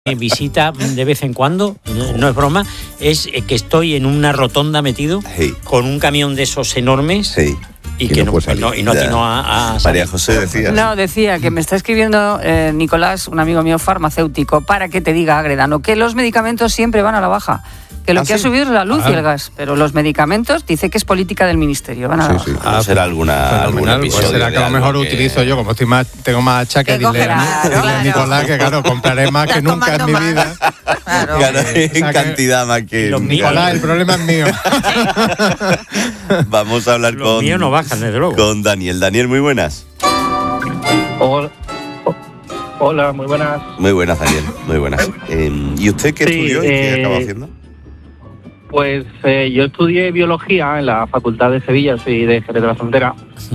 Me visita de vez en cuando, no es broma, es que estoy en una rotonda metido con un camión de esos enormes y que no atino a María José decía. No, decía que me está escribiendo Nicolás, un amigo mío farmacéutico, para que te diga, Agredano, que los medicamentos siempre van a la baja. Que lo que ha subido es la luz y el gas, pero los medicamentos dice que es política del ministerio, van a la baja. Será algún episodio. Pues será que a lo mejor utilizo yo, como tengo más achaques, dile a Nicolás que claro, compraré más que nunca en mi vida. Claro, en cantidad más que... Nicolás, el problema es mío. Vamos a hablar los míos no bajan, desde luego. Con Daniel. Daniel, muy buenas. Hola, muy buenas. Muy buenas, Daniel, muy buenas. ¿Y usted qué estudió y qué acabó haciendo? Pues yo estudié biología en la Facultad de Sevilla, soy de Jerez de la Frontera.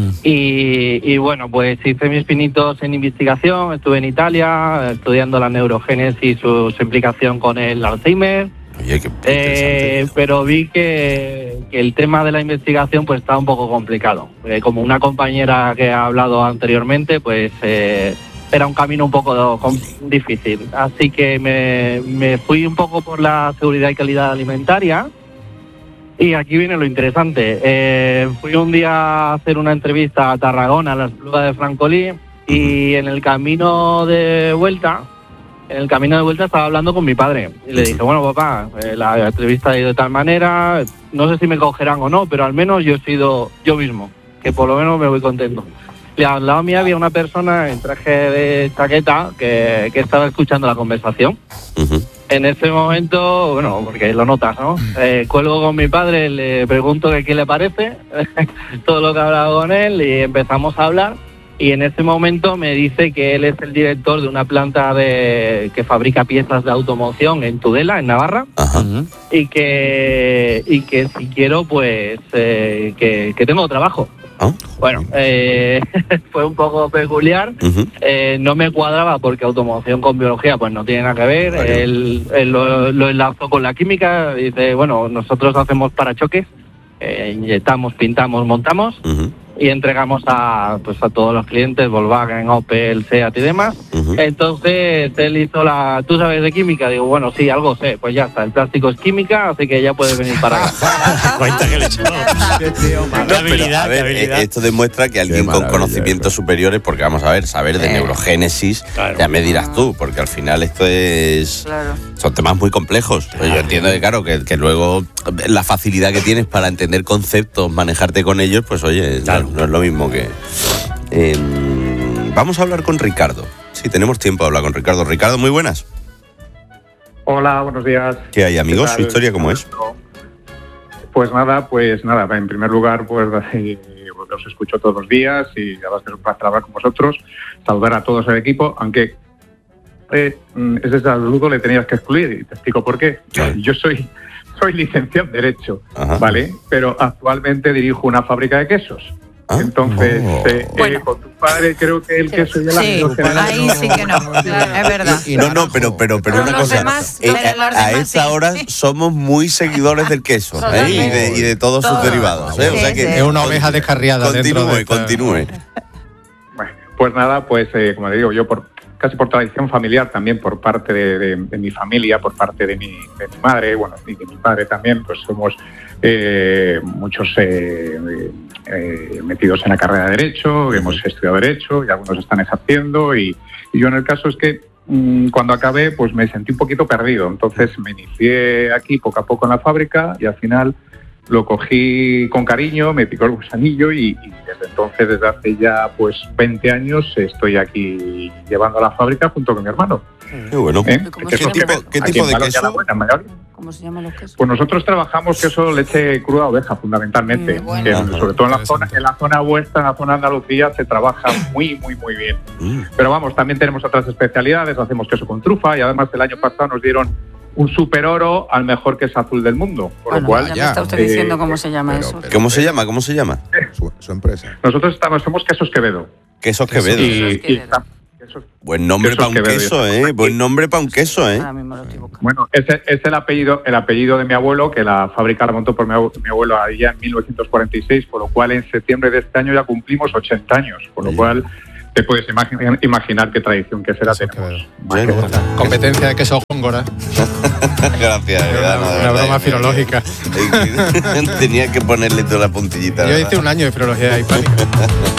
Y bueno, pues hice mis pinitos en investigación, estuve en Italia estudiando la neurogénesis y su implicación con el Alzheimer. Oye, qué interesante. Pero vi que el tema de la investigación pues estaba un poco complicado. Como una compañera que ha hablado anteriormente, pues... era un camino un poco difícil, así que me fui un poco por la seguridad y calidad alimentaria. Y aquí viene lo interesante. Fui un día a hacer una entrevista a Tarragona, a la Espluga de Francolí, y en el camino de vuelta estaba hablando con mi padre. Y le dije, bueno, papá, la entrevista ha ido de tal manera, no sé si me cogerán o no, pero al menos yo he sido yo mismo, que por lo menos me voy contento. Y al lado mío había una persona en traje de chaqueta que estaba escuchando la conversación. En ese momento, bueno, porque lo notas, ¿no? Cuelgo con mi padre, le pregunto qué le parece, todo lo que he hablado con él, y empezamos a hablar. Y en ese momento me dice que él es el director de una planta que fabrica piezas de automoción en Tudela, en Navarra. Y que si quiero, pues, que tengo trabajo. Bueno, fue un poco peculiar. No me cuadraba porque automoción con biología pues no tiene nada que ver. Él lo enlazó con la química. Dice, bueno, nosotros hacemos parachoques, inyectamos, pintamos, montamos y entregamos a todos los clientes, Volkswagen, Opel, Seat y demás. Entonces él hizo ¿tú sabes de química? Digo, bueno, sí, algo sé. Pues ya está, el plástico es química, así que ya puedes venir para acá. Cuenta que le echó. Habilidad. Esto demuestra que alguien con conocimientos superiores, porque vamos a ver, saber de neurogénesis, ya me dirás tú, porque al final esto son temas muy complejos. Yo entiendo que claro, que luego la facilidad que tienes para entender conceptos, manejarte con ellos, pues oye, no es lo mismo que... vamos a hablar con Ricardo. Sí, tenemos tiempo de hablar con Ricardo. Ricardo, muy buenas. Hola, buenos días. ¿Qué hay, amigos? ¿Su historia cómo es? Pues nada, en primer lugar, pues os escucho todos los días y ya va a ser un placer hablar con vosotros, saludar a todos el equipo, aunque ese saludo le tenías que excluir y te explico por qué. Yo soy licenciado en Derecho, ¿vale? Pero actualmente dirijo una fábrica de quesos. Entonces, bueno, con tu padre creo que el queso ya ahí sí que no, es verdad. Pero una cosa, a esta hora somos muy seguidores del queso y de todos sus derivados. O sea que es una oveja descarriada. Continúe. Bueno, pues nada, como le digo, yo casi por tradición familiar, también por parte de mi familia, por parte de mi madre, bueno, y de mi padre también, pues somos muchos metidos en la carrera de Derecho, hemos estudiado Derecho y algunos están ejerciendo y yo en el caso es que cuando acabé pues me sentí un poquito perdido, entonces me inicié aquí poco a poco en la fábrica y al final lo cogí con cariño, me picó el gusanillo y desde entonces, desde hace ya pues 20 años, estoy aquí llevando a la fábrica junto con mi hermano. Qué bueno. ¿Qué tipo de queso? ¿Cómo se llaman los quesos? Pues nosotros trabajamos queso leche cruda oveja, fundamentalmente. Sobre todo en la zona vuestra, en la zona de Andalucía, se trabaja muy bien. Pero vamos, también tenemos otras especialidades, hacemos queso con trufa y además el año pasado nos dieron un super oro al mejor queso azul del mundo. Por lo cual, ya me está usted diciendo cómo se llama eso. ¿Cómo se llama? Su empresa. Nosotros somos Quesos Quevedo. Quesos Quevedo. Buen nombre para un queso, Buen nombre para un queso, Bueno, es el apellido de mi abuelo, que la fábrica la montó por mi abuelo allá en 1946, por lo cual en septiembre de este año ya cumplimos 80 años, por lo cual te puedes imaginar qué tradición, qué será. Competencia de queso góngora. Gracias, una broma filológica. Tenía que ponerle toda la puntillita. Yo hice un año de filología hispánica.